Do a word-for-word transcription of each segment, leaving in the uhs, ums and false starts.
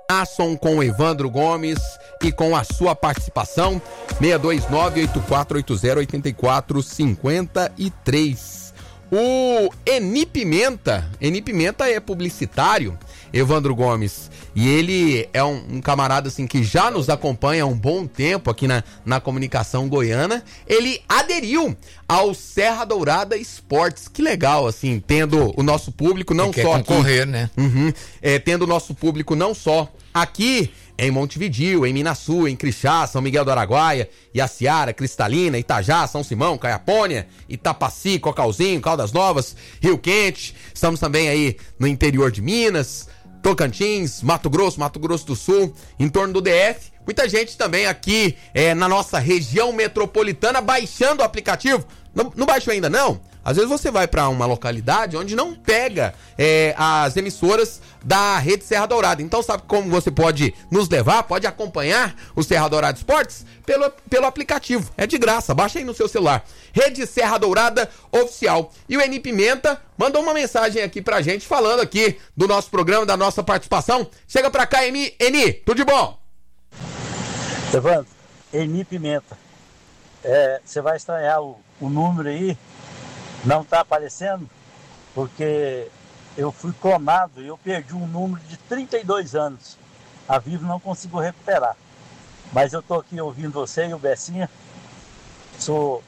Nasson com o Evandro Gomes e com a sua participação, seis dois nove, oito quatro oito zero, oito quatro cinco três. O Eni Pimenta, Eni Pimenta é publicitário, Evandro Gomes, e ele é um, um camarada assim que já nos acompanha há um bom tempo aqui na, na comunicação goiana. Ele aderiu ao Serra Dourada Esportes. Que legal, assim, tendo o nosso público não quer só concorrer, aqui, né? Uhum, é, tendo o nosso público não só aqui em Montevidéu, em Minaçu, em Crixá, São Miguel do Araguaia, Iaciara, Cristalina, Itajá, São Simão, Caiapônia, Itapaci, Cocalzinho, Caldas Novas, Rio Quente. Estamos também aí no interior de Minas, Tocantins, Mato Grosso, Mato Grosso do Sul, em torno do D F. Muita gente também aqui é, na nossa região metropolitana baixando o aplicativo. Não, não baixou ainda não? Às vezes você vai para uma localidade onde não pega é, as emissoras da Rede Serra Dourada. Então sabe como você pode nos levar, pode acompanhar o Serra Dourada Esportes? Pelo, pelo aplicativo. É de graça, baixa aí no seu celular. Rede Serra Dourada Oficial. E o Eni Pimenta mandou uma mensagem aqui pra gente falando aqui do nosso programa, da nossa participação. Chega pra cá, Eni, Eni, tudo de bom? Evandro, Eni Pimenta. É, você vai estranhar o, o número aí. Não está aparecendo, porque eu fui clonado e eu perdi um número de trinta e dois anos. A Vivo não conseguiu recuperar. Mas eu estou aqui ouvindo você e o Bessinha. Sou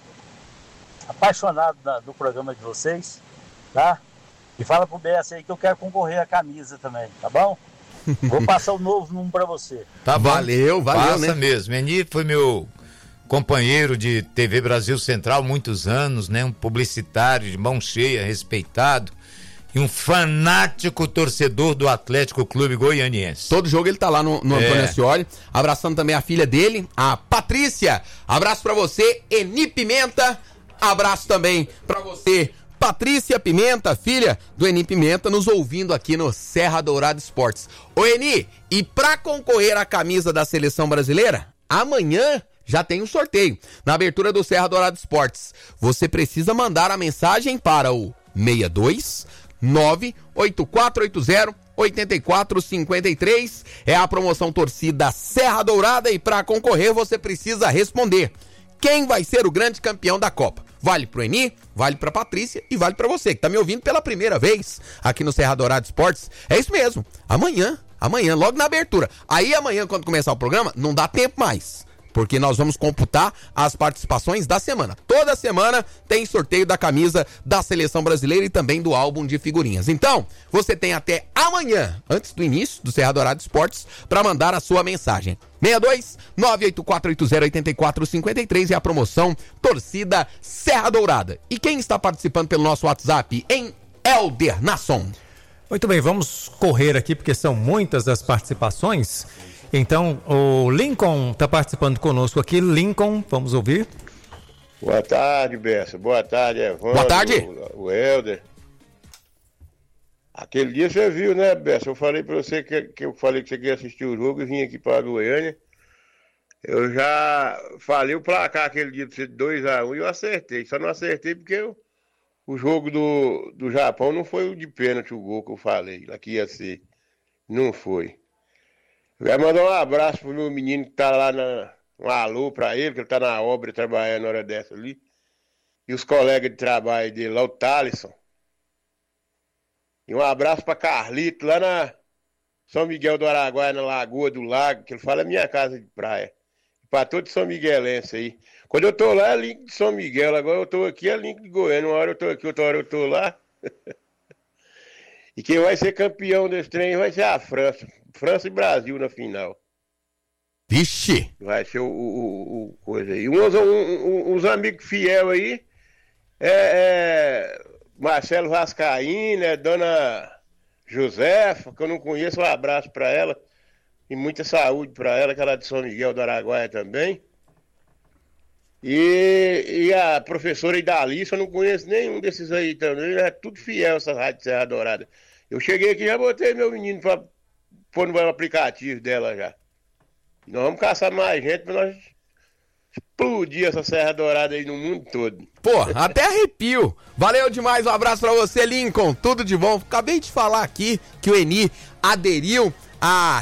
apaixonado da, do programa de vocês, tá? E fala pro Bessa aí que eu quero concorrer à camisa também, tá bom? Vou passar o novo número para você. Tá, valeu, valeu, Passa né? mesmo. Eni foi meu companheiro de T V Brasil Central muitos anos, né? Um publicitário de mão cheia, respeitado e um fanático torcedor do Atlético Clube Goianiense. Todo jogo ele tá lá no, no É. Antônio Ascioli, abraçando também a filha dele, a Patrícia. Abraço pra você, Eni Pimenta. Abraço também pra você, Patrícia Pimenta, filha do Eni Pimenta, nos ouvindo aqui no Serra Dourada Esportes. Ô Eni, e pra concorrer à camisa da Seleção Brasileira, amanhã já tem um sorteio na abertura do Serra Dourada Esportes. Você precisa mandar a mensagem para o seis dois nove, oito quatro oito zero, oito quatro cinco três. É a promoção torcida Serra Dourada e para concorrer você precisa responder: quem vai ser o grande campeão da Copa? Vale pro Eni, vale pra Patrícia e vale pra você que tá me ouvindo pela primeira vez aqui no Serra Dourada Esportes. É isso mesmo, amanhã, amanhã, logo na abertura. Aí amanhã, quando começar o programa, não dá tempo mais, porque nós vamos computar as participações da semana. Toda semana tem sorteio da camisa da Seleção Brasileira e também do álbum de figurinhas. Então, você tem até amanhã, antes do início do Serra Dourada Esportes, para mandar a sua mensagem. seis dois nove, oito quatro oito zero, oito quatro cinco três é a promoção torcida Serra Dourada. E quem está participando pelo nosso WhatsApp em Helder Nasson? Muito bem, vamos correr aqui porque são muitas as participações. Então, o Lincoln está participando conosco aqui. Lincoln, vamos ouvir. Boa tarde, Bessa. Boa tarde, Evandro. Boa tarde. O, o Helder. Aquele dia você viu, né, Bessa? Eu falei pra você que, que eu falei que você queria assistir o jogo e vim aqui pra Goiânia. Eu já falei o placar aquele dia pra você de dois a um e eu acertei. Só não acertei porque eu, o jogo do, do Japão não foi o de pênalti, o gol que eu falei. Lá que ia ser. Não foi. Eu quero mandar um abraço pro meu menino que tá lá, na, um alô pra ele, que ele tá na obra trabalhando na hora dessa ali. E os colegas de trabalho dele lá, o Thalisson. E um abraço pra Carlito, lá na São Miguel do Araguaia, na Lagoa do Lago, que ele fala é minha casa de praia. E pra todo São Miguelense aí. Quando eu tô lá é link de São Miguel, agora eu tô aqui é link de Goiânia. Uma hora eu tô aqui, outra hora eu tô lá. E quem vai ser campeão desse trem vai ser a França. França e Brasil na final. Vixe! Vai ser o, o, o coisa aí. Uns, um, uns amigos fiel aí é, é Marcelo Vascaíno, é Dona Josefa, que eu não conheço, um abraço pra ela. E muita saúde pra ela, que ela é de São Miguel do Araguaia também. E, e a professora Idalice, eu não conheço nenhum desses aí também. É tudo fiel essa Rádio Serra Dourada. Eu cheguei aqui e já botei meu menino pra pôr no aplicativo dela já. E nós vamos caçar mais gente pra nós explodir essa Serra Dourada aí no mundo todo. Pô, até arrepio. Valeu demais, um abraço pra você, Lincoln. Tudo de bom. Acabei de falar aqui que o Eni aderiu a